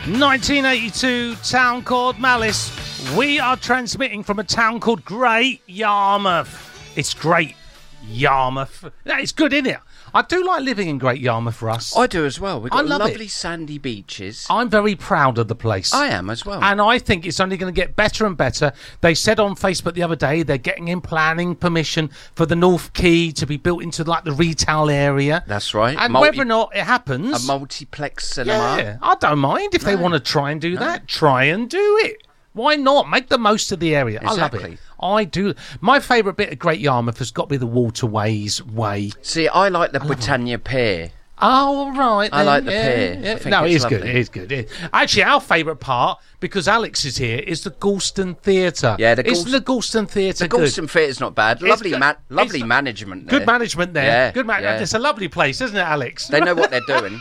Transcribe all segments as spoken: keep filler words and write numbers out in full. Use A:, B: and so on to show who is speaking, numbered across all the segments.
A: nineteen eighty-two, town called Malice. We are transmitting from a town called Great Yarmouth. It's Great Yarmouth. It's good, isn't it? I do like living in Great Yarmouth, Russ.
B: I do as well. We've got
A: I love
B: lovely
A: it.
B: sandy beaches.
A: I'm very proud of the place.
B: I am as well.
A: And I think it's only going to get better and better. They said on Facebook the other day they're getting in planning permission for the North Quay to be built into like the retail area.
B: That's right.
A: And
B: Multi-
A: whether or not it happens...
B: A multiplex cinema.
A: Yeah, I don't mind if they
B: No.
A: want to try and do
B: No.
A: that. Try and do it. Why not? Make the most of the area.
B: Exactly.
A: I love it. I do. My favourite bit of Great Yarmouth has got to be the Waterways Way.
B: See, I like the Britannia Pier.
A: Oh, all right.
B: I
A: then.
B: like the
A: yeah,
B: pier.
A: yeah.
B: I think
A: No,
B: it's
A: it is good.
B: lovely.
A: It is good. It- Actually, our favourite part, because Alex is here, is the Galston Theatre.
B: Yeah, the
A: Isn't
B: Galston-
A: the Galston Theatre
B: The
A: good?
B: Galston Theatre's not bad.
A: It's
B: Lovely,
A: good.
B: ma- lovely
A: It's-
B: management there.
A: Good management there.
B: Yeah,
A: Good man-
B: yeah.
A: It's a lovely place, isn't it, Alex?
B: They know what they're doing.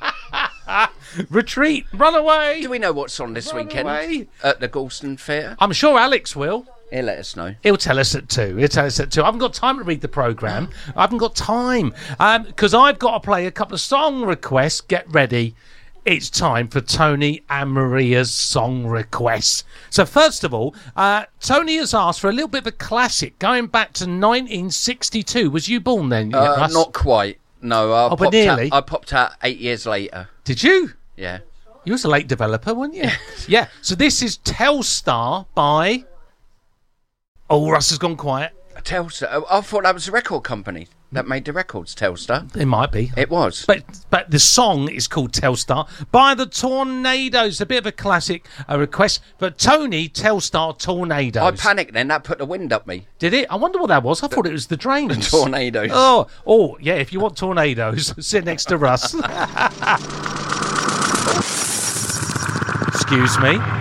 A: Retreat. Run away.
B: Do we know what's on this
A: Run
B: weekend
A: away.
B: at the Galston Theatre?
A: I'm sure Alex will.
B: He'll let us know.
A: He'll tell us at two. He'll tell us at two. I haven't got time to read the programme. I haven't got time. Because I've got to play a couple of song requests. Get ready. It's time for Tony and Maria's song requests. So first of all, uh, Tony has asked for a little bit of a classic going back to nineteen sixty-two. Was you born then?
B: Uh,
A: Russ?
B: not quite. No, I
A: Oh, but
B: popped
A: nearly.
B: out, I popped out eight years later.
A: Did you?
B: Yeah.
A: You was a late developer, weren't you? Yeah. So this is Telstar by... Oh, Russ has gone quiet.
B: Telstar. oh, I thought that was a record company that made the records, Telstar.
A: It might be.
B: It was.
A: But but the song is called Telstar by the Tornadoes. A bit of a classic a request for Tony Telstar Tornadoes.
B: I panicked then. That put the wind up me.
A: Did it? I wonder what that was. I thought it was the drains.
B: Tornadoes.
A: Oh, oh, yeah. If you want tornadoes, sit next to Russ. Excuse me.